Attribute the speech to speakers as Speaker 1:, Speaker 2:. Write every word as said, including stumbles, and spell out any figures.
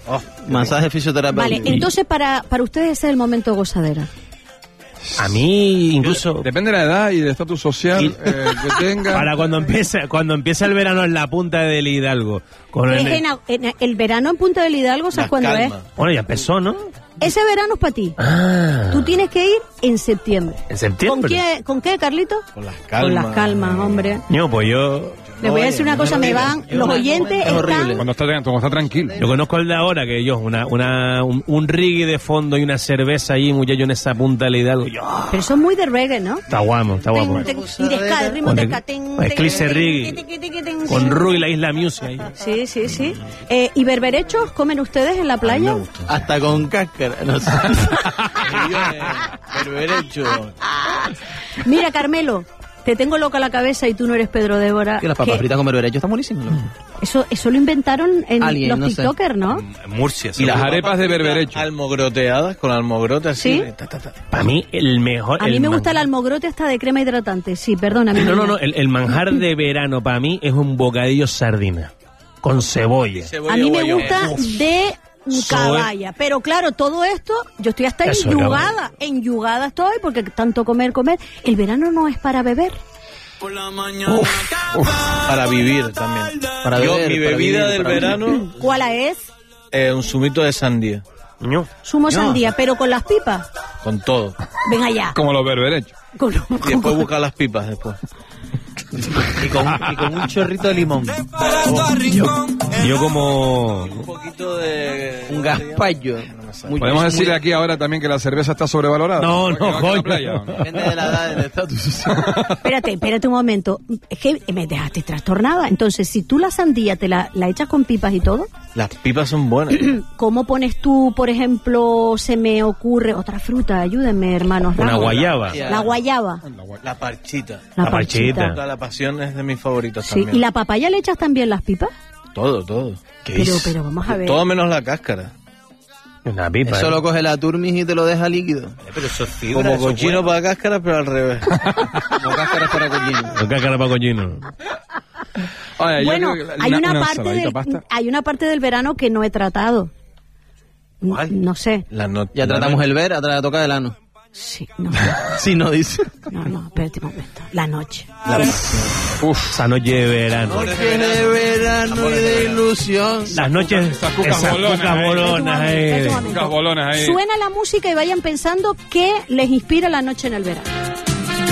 Speaker 1: Oh, masaje fisioterapéutico.
Speaker 2: Vale, entonces para, para ustedes ese es el momento gozadera.
Speaker 3: A mí incluso...
Speaker 4: Depende de la edad y del estatus social
Speaker 3: y...
Speaker 4: eh, que tenga.
Speaker 3: Para cuando empieza cuando empieza el verano en la punta del Hidalgo. Con
Speaker 2: Es
Speaker 3: el...
Speaker 2: en, en, el verano en Punta del Hidalgo, ¿sabes cuándo es?
Speaker 3: Bueno, ya empezó, ¿no?
Speaker 2: Ese verano es para ti.
Speaker 3: Ah.
Speaker 2: Tú tienes que ir en septiembre.
Speaker 3: ¿En septiembre?
Speaker 2: ¿Con qué, ¿con qué Carlito?
Speaker 4: Con las calmas.
Speaker 2: Con las calmas, hombre.
Speaker 3: No, pues yo...
Speaker 2: Les voy a decir una cosa, me van, los oyentes
Speaker 1: es horrible.
Speaker 2: están...
Speaker 4: Cuando está, cuando está tranquilo.
Speaker 3: Yo conozco el de ahora, que yo, una, una, un, un reggae de fondo y una cerveza allí, muchacho, en esa punta del Hidalgo. Yo,
Speaker 2: Pero son muy de reggae, ¿no?
Speaker 3: está guapo, está guapo.
Speaker 2: Ten, ten, y de ska, el ritmo
Speaker 3: Con
Speaker 2: de
Speaker 3: el-
Speaker 2: ska, ten,
Speaker 3: con el
Speaker 2: ten,
Speaker 3: clise
Speaker 2: ten,
Speaker 3: reggae.
Speaker 2: ten, ten, ten, ten,
Speaker 3: Con
Speaker 2: ten.
Speaker 3: Ru y la Isla Music ahí.
Speaker 2: Sí, sí, sí. Eh, ¿Y berberechos comen ustedes en la playa?
Speaker 1: Hasta con cáscara. No sé. Berberecho.
Speaker 2: Mira, Carmelo, te tengo loca la cabeza y tú no eres Pedro Débora.
Speaker 1: Que las papas
Speaker 2: que
Speaker 1: fritas con berberecho están buenísimas. ¿No?
Speaker 2: Eso, eso lo inventaron en
Speaker 1: Alguien,
Speaker 2: los
Speaker 1: no sé.
Speaker 2: tiktokers, ¿no?
Speaker 3: Murcia.
Speaker 4: Y las arepas de berberecho.
Speaker 5: Almogroteadas, con almogrote así.
Speaker 2: ¿Sí?
Speaker 5: Ta, ta, ta.
Speaker 3: Para mí, el mejor...
Speaker 2: A mí
Speaker 3: el
Speaker 2: me gusta el
Speaker 3: man-
Speaker 2: almogrote hasta de crema hidratante. Sí, perdona.
Speaker 3: No, no, no, el, el manjar de verano para mí es un bocadillo sardina. Con cebolla.
Speaker 2: A mí me
Speaker 5: Guayabo.
Speaker 2: gusta de caballa. Pero claro, todo esto, yo estoy hasta
Speaker 3: Eso,
Speaker 2: enyugada.
Speaker 3: caballa.
Speaker 2: Enyugada estoy porque tanto comer, comer. El verano no es para beber.
Speaker 5: Uf, uf, para vivir también.
Speaker 1: Para
Speaker 5: Yo,
Speaker 1: beber,
Speaker 5: mi
Speaker 1: para
Speaker 5: bebida
Speaker 1: vivir,
Speaker 5: del
Speaker 1: para
Speaker 5: verano,
Speaker 2: ¿Cuál es?
Speaker 5: eh, un zumito de sandía.
Speaker 3: No.
Speaker 2: Zumo sandía, pero con las pipas.
Speaker 5: Con todo.
Speaker 2: Ven allá.
Speaker 4: Como los berberechos.
Speaker 2: Con-
Speaker 5: Y después buscar las pipas después.
Speaker 1: Y con, y con un chorrito de limón.
Speaker 3: Yo, yo como...
Speaker 5: Un poquito de...
Speaker 1: Un gazpacho. Muy-
Speaker 4: Podemos
Speaker 1: muy-
Speaker 4: decir aquí ahora también que la cerveza está sobrevalorada.
Speaker 3: No, no,
Speaker 4: ¿Para que va a
Speaker 3: coño.
Speaker 4: la playa, ¿o no?
Speaker 1: Depende de la edad del estatus social.
Speaker 2: Espérate, espérate un momento. Es que me dejaste trastornada. Entonces, si tú la sandía te la, la echas con pipas y todo,
Speaker 5: Las pipas son buenas.
Speaker 2: ¿cómo pones tú, por ejemplo, se me ocurre otra fruta? Ayúdenme, hermanos.
Speaker 3: Una
Speaker 2: Ramos.
Speaker 3: guayaba.
Speaker 2: La guayaba.
Speaker 5: La parchita.
Speaker 2: La,
Speaker 3: La parchita.
Speaker 2: parchita.
Speaker 5: La pasión es de mis favoritos
Speaker 2: Sí.
Speaker 5: también.
Speaker 2: ¿Y la papaya le echas también las pipas?
Speaker 5: Todo, todo.
Speaker 2: Pero, pero vamos a ver.
Speaker 5: Todo menos la cáscara.
Speaker 3: Una pipa.
Speaker 1: Eso
Speaker 3: ¿eh?
Speaker 1: lo coge la turmis y te lo deja líquido.
Speaker 3: Pero eso es fibra.
Speaker 5: Como
Speaker 3: eso es
Speaker 5: cochino
Speaker 3: bueno.
Speaker 5: para cáscara, pero al revés.
Speaker 1: Como cáscaras para cochino.
Speaker 3: Con cáscara para cochino.
Speaker 4: Oye, yo
Speaker 2: Bueno,
Speaker 4: creo que
Speaker 2: hay una, parte
Speaker 4: ensaladita
Speaker 2: del,
Speaker 4: pasta.
Speaker 2: hay una parte del verano que no he tratado.
Speaker 3: ¿Cuál?
Speaker 2: No sé.
Speaker 5: La no-
Speaker 1: Ya tratamos el ver, atrás toca el ano.
Speaker 2: Sí, no,
Speaker 1: Sí, no dice.
Speaker 2: no, no, espérate un momento. La noche.
Speaker 3: Uf, esa noche de verano.
Speaker 1: Noche de verano y de ilusión.
Speaker 3: Las noches,
Speaker 4: Esas cucas
Speaker 3: esas
Speaker 4: bolonas,
Speaker 3: cucas
Speaker 4: eh.
Speaker 3: bolonas,
Speaker 2: Espérate un
Speaker 3: eh.
Speaker 2: momento.
Speaker 4: Cucas bolonas ahí.
Speaker 2: Suena la música y vayan pensando qué les inspira la noche en el verano.